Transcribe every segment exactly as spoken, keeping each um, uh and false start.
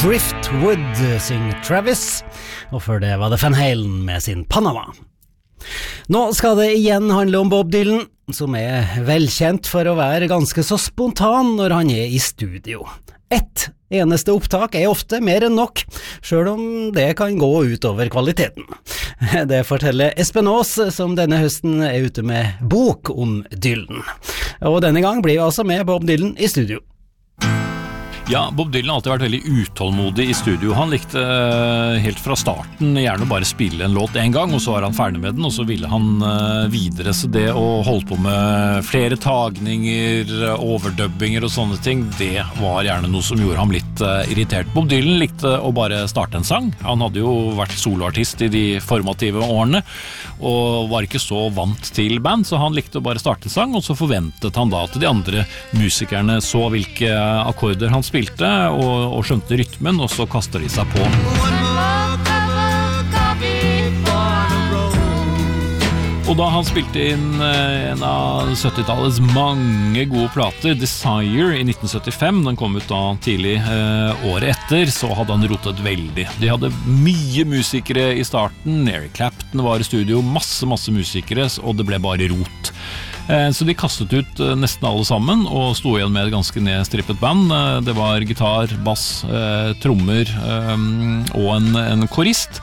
Driftwood synger Travis, og før det var det Van Halen med sin Panama. Nå skal det igjen handle om Bob Dylan, som er velkjent for å være ganske så spontan når han er i studio. Ett eneste opptak er ofte mer enn nok, selv om det kan gå ut over kvaliteten. Det forteller Espen Aas, som denne høsten er ute med bok om Dylan. Og denne gang blir vi altså med Bob Dylan i studio. Ja, Bob Dylan har alltid vært veldig utålmodig i studio. Han likte helt fra starten gjerne bare spille en låt en gang, og så var han ferdig med den, og så ville han videre. Så det å holde på med flere tagninger, overdubbinger og sånne ting, det var gjerne noe som gjorde ham litt irritert. Bob Dylan likte å bare starte en sang. Han hadde jo vært soloartist i de formative årene, og var ikke så vant til band, så han likte å bare starte en sang, og så forventet han da at de andre musikerne så hvilke akkorder han spilte, spilte og, og skjønte rytmen, og så kastet de seg på. Og da han spilte inn en av syttitallets mange gode plater, Desire i nitten syttifem, den kom ut da tidlig eh, året etter, så hadde han rotet veldig. De hadde mye musikere i starten, Eric Clapton var i studio, masse, masse musikere, og det ble bare rot. Så de kastet ut nesten alle sammen og sto igjen med et ganske nedstrippet band. Det var gitar, bass, trommer og en, en korist.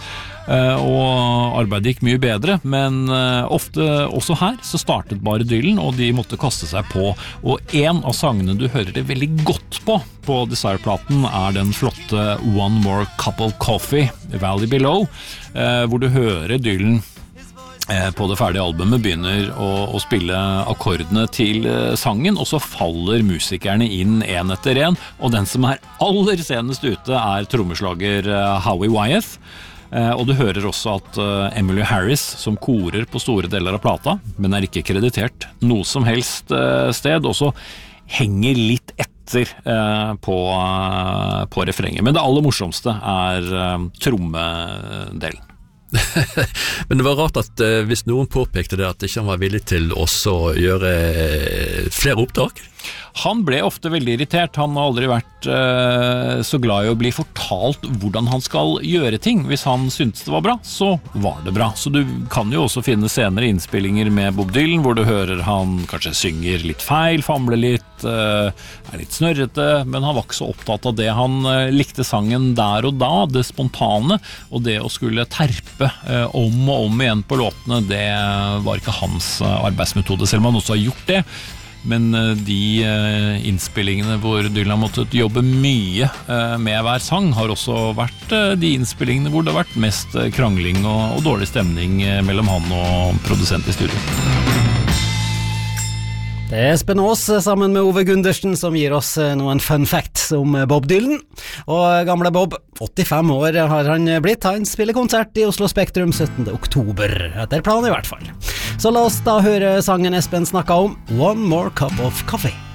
Og arbeidet gikk mye bedre, men ofte også her så startet bare Dylan, og de måtte kaste seg på. Og en av sangene du hører det veldig godt på på Desire-platen er den flotte One More Cup of Coffee, Valley Below, hvor du hører Dylan på det ferdige albumet begynner å, å spille akkordene til sangen, og så faller musikerne inn en etter en, og den som er aller senest ute er trommeslager Howie Wyeth, og du hører også at Emmylou Harris, som korer på store deler av plata, men er ikke kreditert noe som helst sted, også henger litt etter på, på refrenget. Men det aller morsomste er trommedelen. Men det var rart at uh, hvis noen påpekte det at ikke han var villig til også å gjøre uh, flere opptak. Han ble ofte veldig irritert. Han har aldri vært uh, så glad i å bli fortalt hvordan han skal gjøre ting. Hvis han syntes det var bra, så var det bra. Så du kan jo også finne senere innspillinger med Bob Dylan, hvor du hører han kanskje synger litt feil, famler litt, uh, er litt snørrete, men han var ikke så opptatt av det. Han uh, likte sangen der og da, det spontane, og det å skulle terpe uh, om og om igjen på låtene, det var ikke hans uh, arbeidsmetode, selv om han også har gjort det. Men de innspillingene hvor Dylan måtte jobbe mye med hver sang har også vært de innspillingene hvor det har vært mest krangling og, og dårlig stemning mellom han og produsent i studio. Det er Espen Aas sammen med Ove Gundersen som gir oss noen fun facts om Bob Dylan. Og gamle Bob, åttifem år har han blitt. Han spiller konsert i Oslo Spektrum syttende oktober, etter planen i hvert fall. Så la oss da høre sangen Espen snakket om, One More Cup of Coffee.